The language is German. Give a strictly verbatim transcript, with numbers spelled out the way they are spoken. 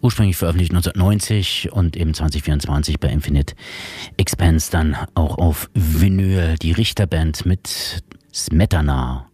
Ursprünglich veröffentlicht neunzehnhundertneunzig und eben zwanzig vierundzwanzig bei Infinite Expense dann auch auf Vinyl. Die Richterband mit Smetana.